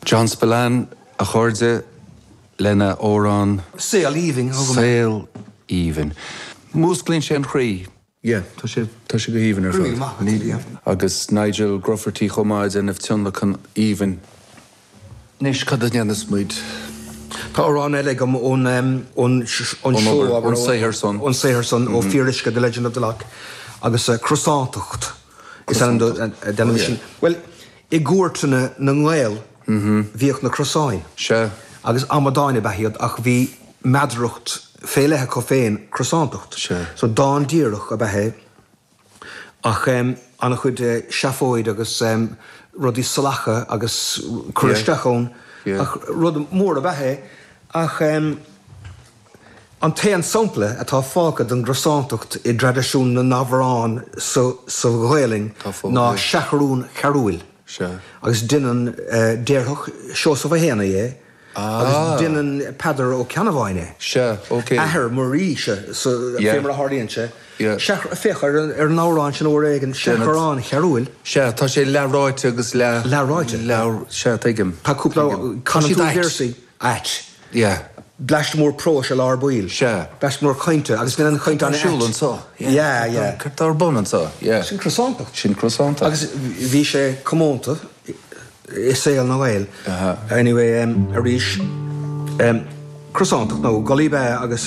John Spillane a chuirde lena órán Sail even. Sail even. Músglín sé an chrí. Yeah, Tá sé go híhan ar Really, agus Nigel Grufferty chomáid an bhtionna chun even. Nis cad a neannas muid. Tá órán eile gom ón Saherson ó Fírisce The Legend of the Loch agus croissantacht is an demolition. Well, I gúirtena na nghail bhíoch na croisáin. Se. Agus amadáine behiad ach bhí meadrucht féilethe có féin croissantacht. Sure. So dá díirech a bethe ach anna chud seafóid agus rudí salacha agus chuiristechón ach rud mór a bethe ach an taon sampla atá fágad an croissantacht I tradiisiún na Navarrán sa ghaeling ná seacharún charúil. Se. Agus duine déirthach seos a bhéna agus duine pedar ó Canabhaine. Se, okay. Ahar marí se, so fémar a hádaíonn se. Féchar ar nárán sin ó réigen seacharán chearúil. Se, tá sé leráite agus Leráite? Se, teigim. Tá cúpla canú dhéirsaí ait. Yeah. Bleist mór pró se lár buil. Se. Bleist mór chainte, agus gin an chainte an Siúlan sá. Yeah. Cartar bon an sá. Sin croissantacht. Sin croissantacht. Agus bhí sé commónta is saol na bhil. Anyway, a rís croissantacht nó golíbe agus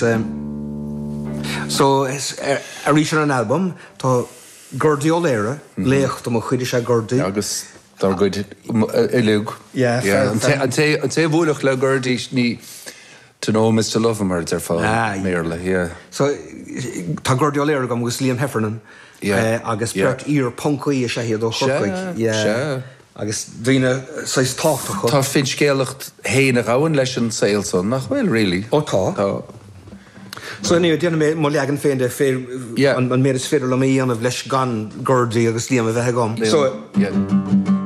so a rís an album tá Gordaí ó léire léocht am chuidir sé Gordaí. Agus dar goid ilug. An té bhúlach le Gordaí ní to know Mr. Lovemer ar fá méarla, yeah. So tá Gordaí ó léire gom agus Liam Heffernan agus bret ír puncaí sé hiad ó chorcaig. Se. Agus dhíine sais táachta chu. Tá fin scéalacht héana gáin leis an sailson nach bhfuil, really. Ó tá. So anyway, déanana mé má leagan féin de fér an méad is féidir le mí anmh leis gan Gordaí agus Liam a bheithe gom. So